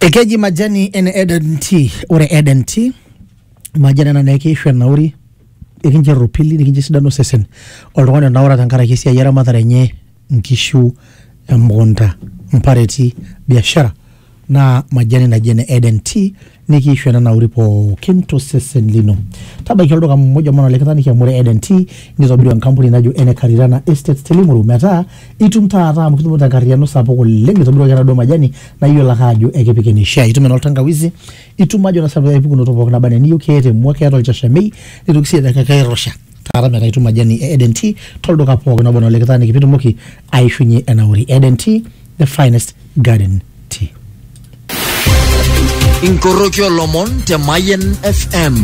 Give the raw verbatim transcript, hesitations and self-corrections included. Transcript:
Ekeji majani ene Eden Tea, ore Eden Tea, majani na naikeishwe nauri, ekinche rupili, ekinche sidano sesen. Oltung'ani naura tankara kisia yara madhara nye, nkishu, mbonda, mpareti, biashara. Na majani na jene Eden Tea, nikiishwe na nauri po kinto sesen lino. Taba kioldo kama mmoja mwana lekatani kia mwere Eden Tea, nizobiri wa nkampuni naju ene Karirana Estates Telimuru. Meta, itumta ata mkitumu tankariano sapo kulengi zobiri wa kanado majani na iyo lakaju eke peke nishia. Itume noltanga wizi, itumajo na sapo ya ipuku notopo kuna bane niyo kete mwake yato lichashamei, nitukisia daka kairosha. Tara meta itu majani Eden Tea, toldo kapo kuna bono lekatani kipitu mwoki aishunye enauri. Eden Tea, the finest garden tea. Inkorokyo Lomon te Mayen F M.